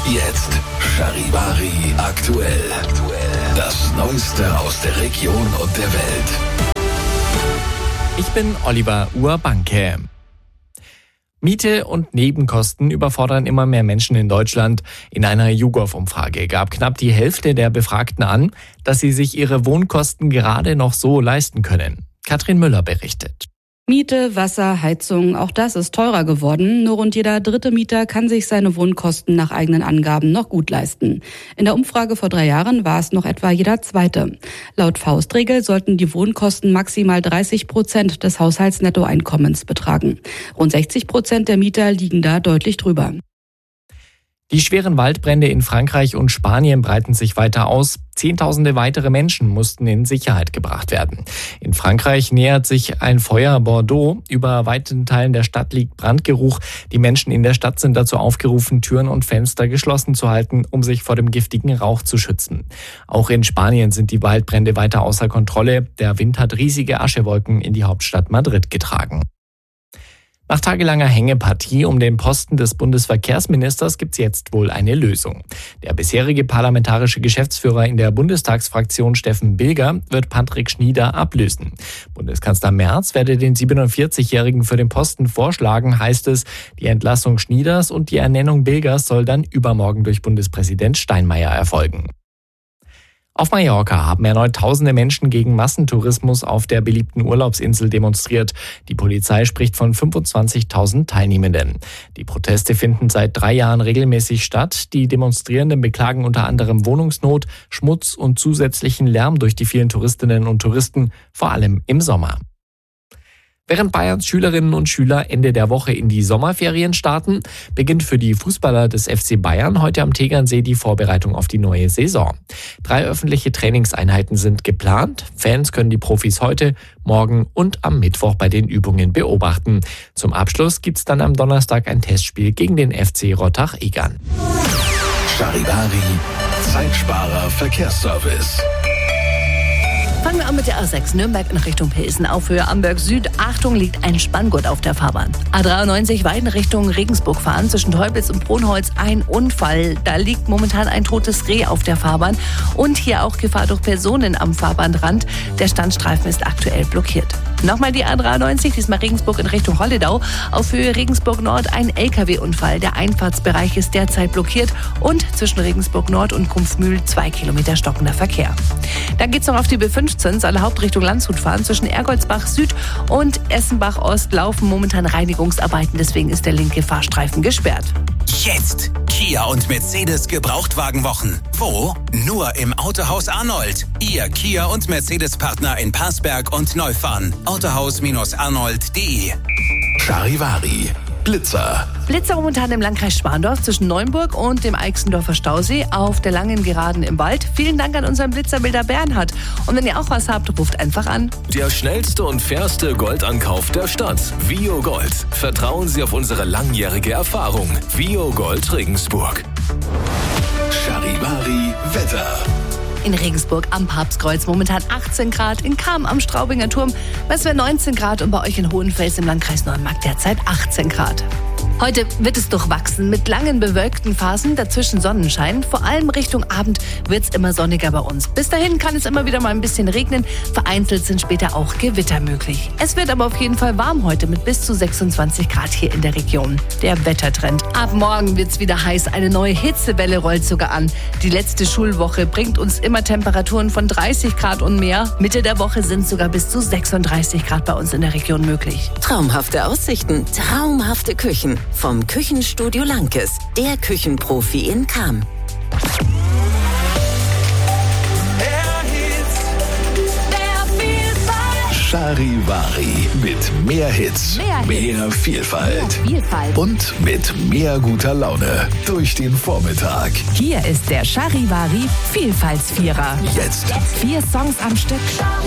Jetzt Charivari aktuell. Das Neueste aus der Region und der Welt. Ich bin Oliver Urbanke. Miete und Nebenkosten überfordern immer mehr Menschen in Deutschland. In einer YouGov-Umfrage gab knapp die Hälfte der Befragten an, dass sie sich ihre Wohnkosten gerade noch so leisten können. Katrin Müller berichtet. Miete, Wasser, Heizung, auch das ist teurer geworden. Nur rund jeder dritte Mieter kann sich seine Wohnkosten nach eigenen Angaben noch gut leisten. In der Umfrage vor 3 Jahren war es noch etwa jeder zweite. Laut Faustregel sollten die Wohnkosten maximal 30% des Haushaltsnettoeinkommens betragen. Rund 60% der Mieter liegen da deutlich drüber. Die schweren Waldbrände in Frankreich und Spanien breiten sich weiter aus. Zehntausende weitere Menschen mussten in Sicherheit gebracht werden. In Frankreich nähert sich ein Feuer Bordeaux. Über weiten Teilen der Stadt liegt Brandgeruch. Die Menschen in der Stadt sind dazu aufgerufen, Türen und Fenster geschlossen zu halten, um sich vor dem giftigen Rauch zu schützen. Auch in Spanien sind die Waldbrände weiter außer Kontrolle. Der Wind hat riesige Aschewolken in die Hauptstadt Madrid getragen. Nach tagelanger Hängepartie um den Posten des Bundesverkehrsministers gibt es jetzt wohl eine Lösung. Der bisherige parlamentarische Geschäftsführer in der Bundestagsfraktion Steffen Bilger wird Patrick Schnieder ablösen. Bundeskanzler Merz werde den 47-Jährigen für den Posten vorschlagen, heißt es. Die Entlassung Schnieders und die Ernennung Bilgers soll dann übermorgen durch Bundespräsident Steinmeier erfolgen. Auf Mallorca haben erneut tausende Menschen gegen Massentourismus auf der beliebten Urlaubsinsel demonstriert. Die Polizei spricht von 25.000 Teilnehmenden. Die Proteste finden seit 3 Jahren regelmäßig statt. Die Demonstrierenden beklagen unter anderem Wohnungsnot, Schmutz und zusätzlichen Lärm durch die vielen Touristinnen und Touristen, vor allem im Sommer. Während Bayerns Schülerinnen und Schüler Ende der Woche in die Sommerferien starten, beginnt für die Fußballer des FC Bayern heute am Tegernsee die Vorbereitung auf die neue Saison. 3 öffentliche Trainingseinheiten sind geplant. Fans können die Profis heute, morgen und am Mittwoch bei den Übungen beobachten. Zum Abschluss gibt's dann am Donnerstag ein Testspiel gegen den FC Rottach-Egern. Charivari, Zeitsparer Verkehrsservice. Fangen wir an mit der A6 Nürnberg in Richtung Pilsen auf Höhe Amberg Süd. Achtung, liegt ein Spanngurt auf der Fahrbahn. A93 Weiden Richtung Regensburg fahren. Zwischen Teupitz und Brunholz ein Unfall. Da liegt momentan ein totes Reh auf der Fahrbahn. Und hier auch Gefahr durch Personen am Fahrbahnrand. Der Standstreifen ist aktuell blockiert. Nochmal die A93, diesmal Regensburg in Richtung Holledau. Auf Höhe Regensburg Nord ein LKW-Unfall. Der Einfahrtsbereich ist derzeit blockiert. Und zwischen Regensburg Nord und Kumpfmühl 2 Kilometer stockender Verkehr. Dann geht's noch auf die B15. Alle Hauptrichtung Landshut fahren. Zwischen Ergoldsbach Süd und Essenbach Ost laufen momentan Reinigungsarbeiten. Deswegen ist der linke Fahrstreifen gesperrt. Jetzt Kia und Mercedes Gebrauchtwagenwochen. Wo? Nur im Autohaus Arnold. Ihr Kia und Mercedes Partner in Parsberg und Neufahren. Autohaus-arnold.de. Charivari, Blitzer. Blitzer momentan im Landkreis Schwandorf zwischen Neuenburg und dem Eichsendorfer Stausee auf der langen Geraden im Wald. Vielen Dank an unseren Blitzerbilder Bernhard. Und wenn ihr auch was habt, ruft einfach an. Der schnellste und fairste Goldankauf der Stadt. Vio Gold. Vertrauen Sie auf unsere langjährige Erfahrung. Vio Gold Regensburg. Charivari, Wetter. In Regensburg am Papstkreuz momentan 18 Grad, in Cham am Straubinger Turm Messwert 19 Grad und bei euch in Hohenfels im Landkreis Neumarkt derzeit 18 Grad. Heute wird es durchwachsen mit langen bewölkten Phasen, dazwischen Sonnenschein. Vor allem Richtung Abend wird es immer sonniger bei uns. Bis dahin kann es immer wieder mal ein bisschen regnen. Vereinzelt sind später auch Gewitter möglich. Es wird aber auf jeden Fall warm heute mit bis zu 26 Grad hier in der Region. Der Wettertrend. Ab morgen wird es wieder heiß. Eine neue Hitzewelle rollt sogar an. Die letzte Schulwoche bringt uns immer Temperaturen von 30 Grad und mehr. Mitte der Woche sind sogar bis zu 36 Grad bei uns in der Region möglich. Traumhafte Aussichten, traumhafte Küchen. Vom Küchenstudio Lankes, der Küchenprofi in Cham. Charivari mit mehr Hits, mehr Vielfalt und mit mehr guter Laune durch den Vormittag. Hier ist der Charivari Vielfaltsvierer. Jetzt 4 Songs am Stück.